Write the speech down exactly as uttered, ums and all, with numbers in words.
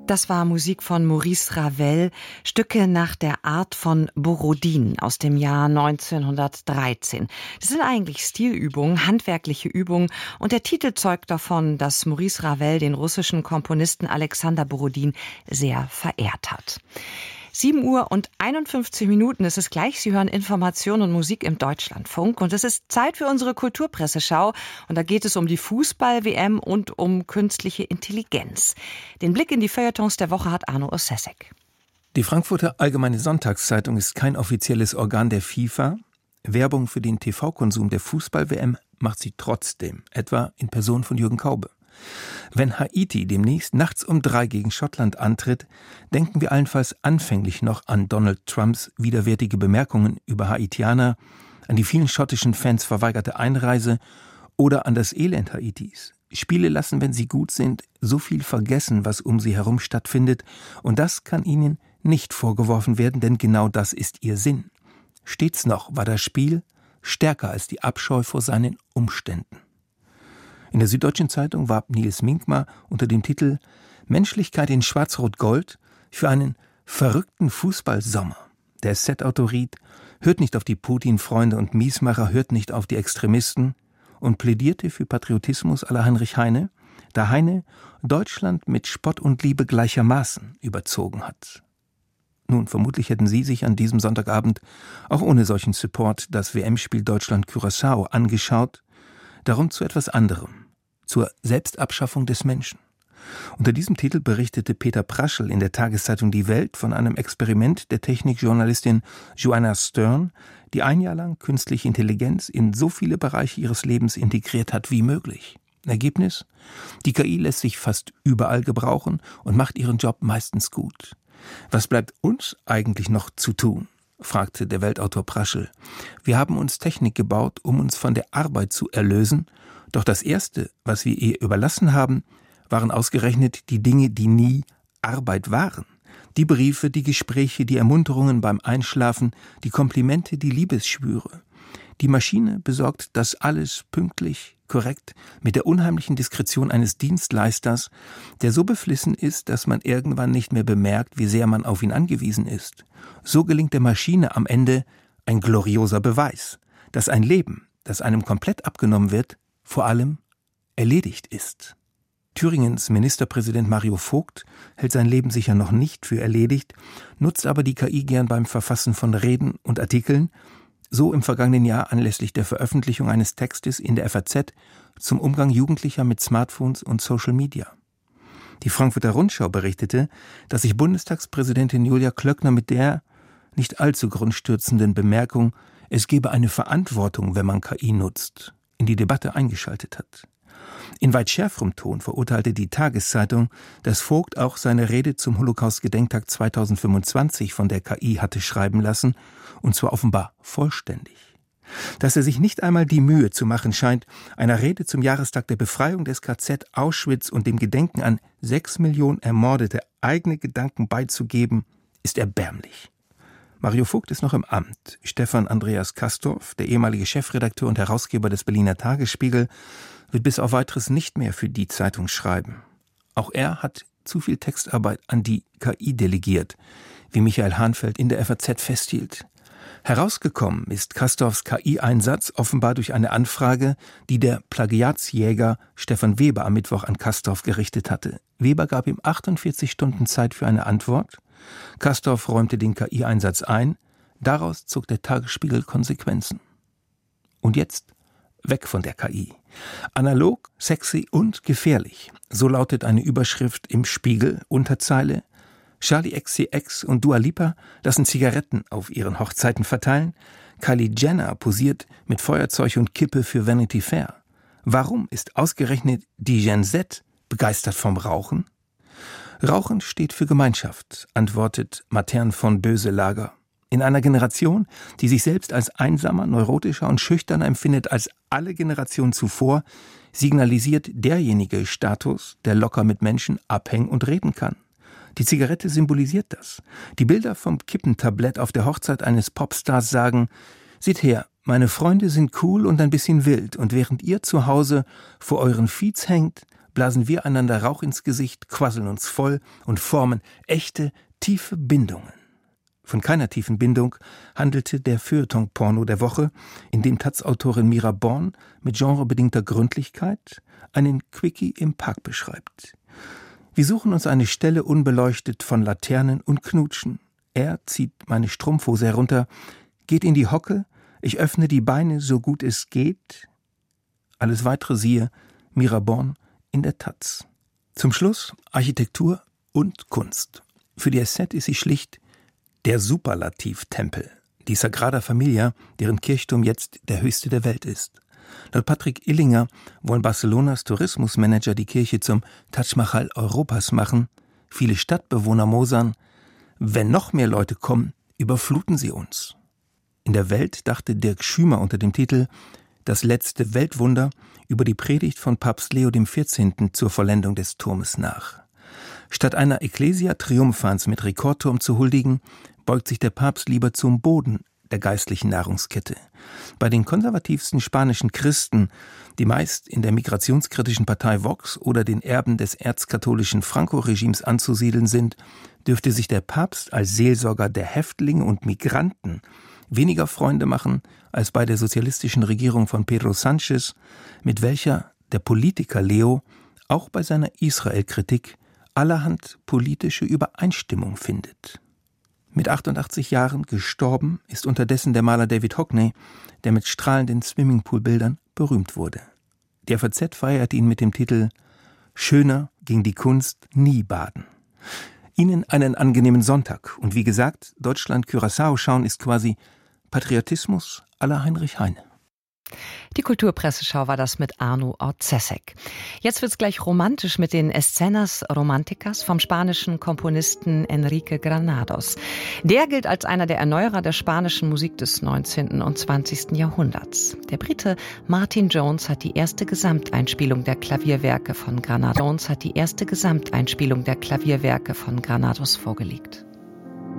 Das war Musik von Maurice Ravel, Stücke nach der Art von Borodin aus dem Jahr neunzehnhundertdreizehn. Das sind eigentlich Stilübungen, handwerkliche Übungen und der Titel zeugt davon, dass Maurice Ravel den russischen Komponisten Alexander Borodin sehr verehrt hat. sieben Uhr und einundfünfzig Minuten ist es gleich. Sie hören Information und Musik im Deutschlandfunk. Und es ist Zeit für unsere Kulturpresseschau. Und da geht es um die Fußball-W M und um künstliche Intelligenz. Den Blick in die Feuilletons der Woche hat Arno Osesek. Die Frankfurter Allgemeine Sonntagszeitung ist kein offizielles Organ der FIFA. Werbung für den T V-Konsum der Fußball-W M macht sie trotzdem, etwa in Person von Jürgen Kaube. Wenn Haiti demnächst nachts um drei gegen Schottland antritt, denken wir allenfalls anfänglich noch an Donald Trumps widerwärtige Bemerkungen über Haitianer, an die vielen schottischen Fans verweigerte Einreise oder an das Elend Haitis. Spiele lassen, wenn sie gut sind, so viel vergessen, was um sie herum stattfindet, und das kann ihnen nicht vorgeworfen werden, denn genau das ist ihr Sinn. Stets noch war das Spiel stärker als die Abscheu vor seinen Umständen. In der Süddeutschen Zeitung warb Nils Minkmar unter dem Titel »Menschlichkeit in Schwarz-Rot-Gold« für einen verrückten Fußballsommer. Der S Z-Autor riet, hört nicht auf die Putin-Freunde und Miesmacher, hört nicht auf die Extremisten und plädierte für Patriotismus à la Heinrich Heine, da Heine Deutschland mit Spott und Liebe gleichermaßen überzogen hat. Nun, vermutlich hätten Sie sich an diesem Sonntagabend auch ohne solchen Support das W M-Spiel Deutschland-Curaçao angeschaut, darum zu etwas anderem, zur Selbstabschaffung des Menschen. Unter diesem Titel berichtete Peter Praschel in der Tageszeitung Die Welt von einem Experiment der Technikjournalistin Joanna Stern, die ein Jahr lang künstliche Intelligenz in so viele Bereiche ihres Lebens integriert hat wie möglich. Ergebnis? Die K I lässt sich fast überall gebrauchen und macht ihren Job meistens gut. Was bleibt uns eigentlich noch zu tun? Fragte der Weltautor Praschel. Wir haben uns Technik gebaut, um uns von der Arbeit zu erlösen, doch das Erste, was wir ihr überlassen haben, waren ausgerechnet die Dinge, die nie Arbeit waren. Die Briefe, die Gespräche, die Ermunterungen beim Einschlafen, die Komplimente, die Liebesschwüre. Die Maschine besorgt das alles pünktlich, korrekt, mit der unheimlichen Diskretion eines Dienstleisters, der so beflissen ist, dass man irgendwann nicht mehr bemerkt, wie sehr man auf ihn angewiesen ist. So gelingt der Maschine am Ende ein glorioser Beweis, dass ein Leben, das einem komplett abgenommen wird, vor allem erledigt ist. Thüringens Ministerpräsident Mario Vogt hält sein Leben sicher noch nicht für erledigt, nutzt aber die K I gern beim Verfassen von Reden und Artikeln, so im vergangenen Jahr anlässlich der Veröffentlichung eines Textes in der F A Z zum Umgang Jugendlicher mit Smartphones und Social Media. Die Frankfurter Rundschau berichtete, dass sich Bundestagspräsidentin Julia Klöckner mit der nicht allzu grundstürzenden Bemerkung, es gebe eine Verantwortung, wenn man K I nutzt, in die Debatte eingeschaltet hat. In weit schärferem Ton verurteilte die Tageszeitung, dass Vogt auch seine Rede zum Holocaust-Gedenktag zweitausendfünfundzwanzig von der K I hatte schreiben lassen, und zwar offenbar vollständig. Dass er sich nicht einmal die Mühe zu machen scheint, einer Rede zum Jahrestag der Befreiung des K Z Auschwitz und dem Gedenken an sechs Millionen Ermordete eigene Gedanken beizugeben, ist erbärmlich. Mario Vogt ist noch im Amt. Stefan Andreas Kastorf, der ehemalige Chefredakteur und Herausgeber des Berliner Tagesspiegel, wird bis auf Weiteres nicht mehr für die Zeitung schreiben. Auch er hat zu viel Textarbeit an die K I delegiert, wie Michael Hahnfeld in der F A Z festhielt. Herausgekommen ist Kastorfs K I-Einsatz offenbar durch eine Anfrage, die der Plagiatsjäger Stefan Weber am Mittwoch an Kastorf gerichtet hatte. Weber gab ihm achtundvierzig Stunden Zeit für eine Antwort. Kastorf räumte den K I-Einsatz ein. Daraus zog der Tagesspiegel Konsequenzen. Und jetzt weg von der K I. Analog, sexy und gefährlich. So lautet eine Überschrift im Spiegel, Unterzeile. Charli X C X und Dua Lipa lassen Zigaretten auf ihren Hochzeiten verteilen. Kylie Jenner posiert mit Feuerzeug und Kippe für Vanity Fair. Warum ist ausgerechnet die Gen Z begeistert vom Rauchen? Rauchen steht für Gemeinschaft, antwortet Matern von Böselager. In einer Generation, die sich selbst als einsamer, neurotischer und schüchterner empfindet als alle Generationen zuvor, signalisiert derjenige Status, der locker mit Menschen abhängen und reden kann. Die Zigarette symbolisiert das. Die Bilder vom Kippentablett auf der Hochzeit eines Popstars sagen, seht her, meine Freunde sind cool und ein bisschen wild, und während ihr zu Hause vor euren Feeds hängt, blasen wir einander Rauch ins Gesicht, quasseln uns voll und formen echte, tiefe Bindungen. Von keiner tiefen Bindung handelte der Feuilleton-Porno der Woche, in dem Taz-Autorin Mira Born mit genrebedingter Gründlichkeit einen Quickie im Park beschreibt. Wir suchen uns eine Stelle unbeleuchtet von Laternen und knutschen. Er zieht meine Strumpfhose herunter, geht in die Hocke, ich öffne die Beine so gut es geht. Alles weitere siehe Mira Born in der Taz. Zum Schluss Architektur und Kunst. Für die S Z ist sie schlicht der Superlativ-Tempel, die Sagrada Familia, deren Kirchturm jetzt der höchste der Welt ist. Laut Patrick Illinger wollen Barcelonas Tourismusmanager die Kirche zum Taj Mahal Europas machen. Viele Stadtbewohner mosern, wenn noch mehr Leute kommen, überfluten sie uns. In der Welt dachte Dirk Schümer unter dem Titel Das letzte Weltwunder über die Predigt von Papst Leo der vierzehnte. Zur Vollendung des Turmes nach. Statt einer Ecclesia Triumphans mit Rekordturm zu huldigen, beugt sich der Papst lieber zum Boden der geistlichen Nahrungskette. Bei den konservativsten spanischen Christen, die meist in der migrationskritischen Partei Vox oder den Erben des erzkatholischen Franco-Regimes anzusiedeln sind, dürfte sich der Papst als Seelsorger der Häftlinge und Migranten weniger Freunde machen als bei der sozialistischen Regierung von Pedro Sánchez, mit welcher der Politiker Leo auch bei seiner Israel-Kritik allerhand politische Übereinstimmung findet. Mit achtundachtzig Jahren gestorben ist unterdessen der Maler David Hockney, der mit strahlenden Swimmingpool-Bildern berühmt wurde. Die F A Z feiert ihn mit dem Titel »Schöner ging die Kunst nie baden«. Ihnen einen angenehmen Sonntag und wie gesagt, Deutschland-Curaçao schauen ist quasi Patriotismus à la Heinrich Heine. Die Kulturpresseschau war das mit Arno Orzesek. Jetzt wird's gleich romantisch mit den Escenas Románticas vom spanischen Komponisten Enrique Granados. Der gilt als einer der Erneuerer der spanischen Musik des neunzehnten und zwanzigsten Jahrhunderts. Der Brite Martin Jones hat die erste Gesamteinspielung der Klavierwerke von Granados, Jones hat die erste Gesamteinspielung der Klavierwerke von Granados vorgelegt.